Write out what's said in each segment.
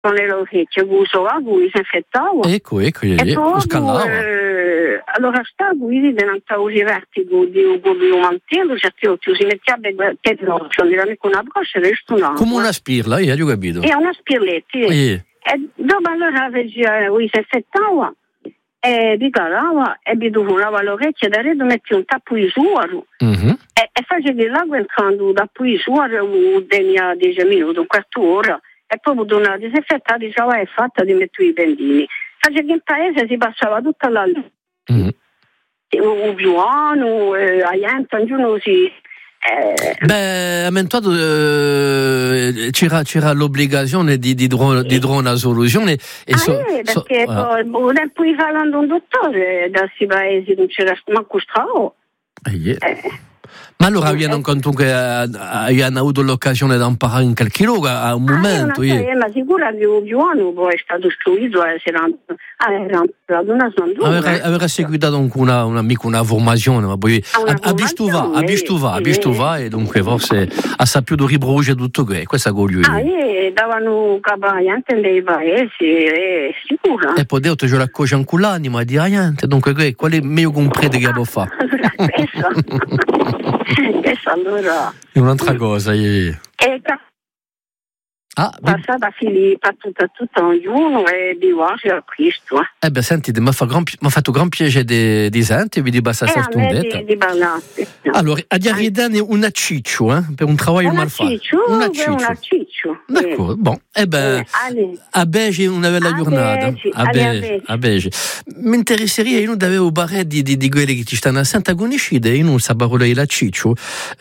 con le orecchie, uso la guida, si infettava. Ecco, E poi, allora sta guida, non stavo i vertigo di un mantello, si metteva per l'occhio, non era con una broscia, resto no. Come una spirla, io ho capito. È una spirletta, E dopo allora si infettava, e rigalava, e mi durava l'orecchia, da redo metti un tappo di suoro, e facevi l'acqua entrando da poi suoro, degna 10 minuti, un quarto d'ora. E poi dopo una disinfettata diceva è fatta di mettere i benzini. Faceva in paese si passava tutta la un buono, a Ienta, un giorno si... Ammentuato c'era l'obbligazione di una soluzione perché poi parlando un dottore da questi paesi non c'era manco strano. Ma allora avevano conto che hanno avuto l'occasione di imparare in qualche luogo a un momento. Ma sicuro che il buono poi è stato istruito era una sondura. Aveva seguito una formazione, ma poi ha visto va e dunque forse ha saputo ribrugare tutto questo con lui. Davano capagliante nei paesi, sicuro. E poi detto c'è la cosa in cull'anima ma di niente, dunque qual è meglio comprendere che devo fare? Allora è un'altra cosa. Passata a Filippa tutta ognuno e di a Cristo. Senti, mi ha fatto gran piacere di sentire vi di basta stundetta. Allora, a dire una ciccio, per un lavoro mal fatto. Una ciccio. D'accordo, a Bege una bella giornata. A Bege. Mi interesseria, io non avevo barretti di quelli che ci stanno a Santa Goniscide, io non sapevo la ciccio.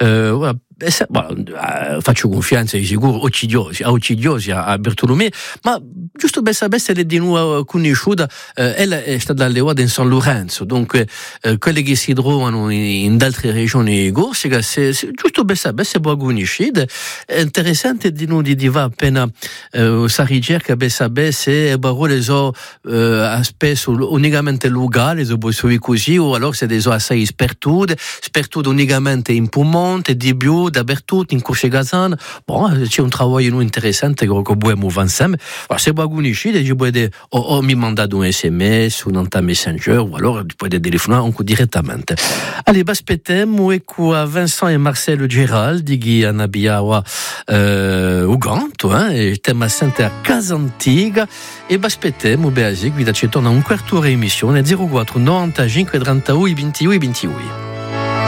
Faccio confianza di sicuro occidiosi a Bertolomeo, ma giusto per sapere se di nuovo conosciuta, ella è stata allevata in San Lorenzo, dunque quelli che si trovano in altre regioni gorsiche, giusto per sapere se può conoscere, è interessante di noi di va appena sa ricerca per sapere se parole sono spesso unicamente locali, se può essere così, o allora se sono assai spertude unicamente in Piemonte, di più dappertutto, in Corse Gazana. C'è un lavoro interessante che dobbiamo fare insieme. Se vuoi conoscere, ci puoi dire, o mi mandate un sms o un messenger, o allora puoi telefonare anche direttamente. Allora, aspettiamo a Vincent e Marcelo Geraldi che hanno abbiato Uganto, e stiamo sempre a Casa Antiga, e aspettiamo a seguire, ci torna un quarto d'ora emissione 04 95 31 21 21.